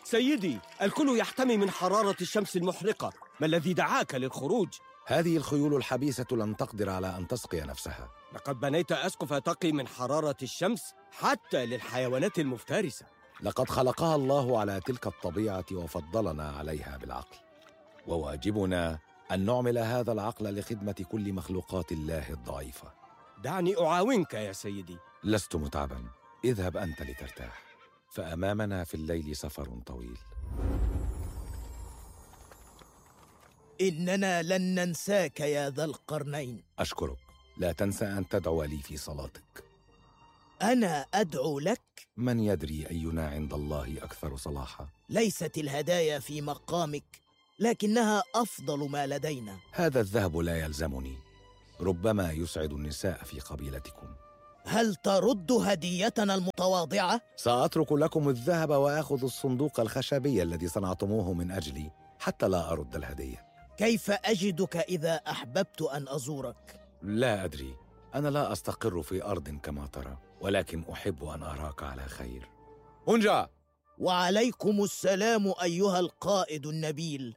سيدي، الكل يحتمي من حرارة الشمس المحرقة. ما الذي دعاك للخروج؟ هذه الخيول الحبيسة لم تقدر على أن تسقي نفسها. لقد بنيت أسقف تقي من حرارة الشمس حتى للحيوانات المفترسة. لقد خلقها الله على تلك الطبيعة وفضلنا عليها بالعقل، وواجبنا أن نعمل هذا العقل لخدمة كل مخلوقات الله الضعيفة. دعني أعاونك يا سيدي. لست متعبا، اذهب أنت لترتاح، فأمامنا في الليل سفر طويل. إننا لن ننساك يا ذا القرنين. أشكرك، لا تنسى أن تدعو لي في صلاتك. أنا أدعو لك؟ من يدري أينا عند الله أكثر صلاحا؟ ليست الهدايا في مقامك، لكنها أفضل ما لدينا. هذا الذهب لا يلزمني، ربما يسعد النساء في قبيلتكم. هل ترد هديتنا المتواضعة؟ سأترك لكم الذهب وآخذ الصندوق الخشبي الذي صنعتموه من أجلي حتى لا أرد الهدية. كيف أجدك إذا أحببت أن أزورك؟ لا أدري، أنا لا أستقر في أرض كما ترى، ولكن أحب أن أراك على خير. أنجا. وعليكم السلام أيها القائد النبيل.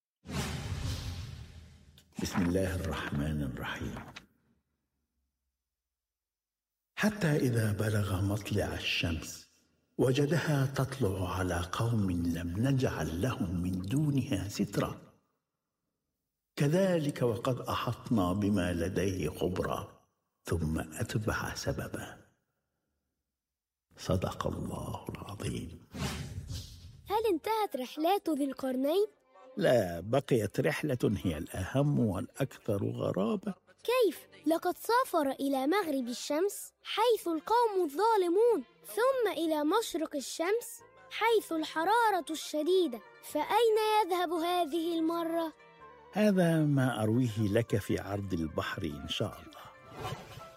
بسم الله الرحمن الرحيم. حتى إذا بلغ مطلع الشمس وجدها تطلع على قوم لم نجعل لهم من دونها سترا، كذلك وقد أحطنا بما لديه خبرا ثم أتبع سببا. صدق الله العظيم. هل انتهت رحلات ذي القرنين؟ لا، بقيت رحلة هي الأهم والأكثر غرابة. كيف؟ لقد سافر إلى مغرب الشمس حيث القوم الظالمون، ثم إلى مشرق الشمس حيث الحرارة الشديدة، فأين يذهب هذه المرة؟ هذا ما أرويه لك في عرض البحر إن شاء الله.